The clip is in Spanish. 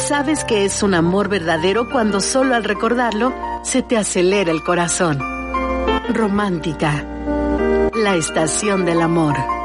Sabes que es un amor verdadero cuando solo al recordarlo se te acelera el corazón. Romántica, la estación del amor.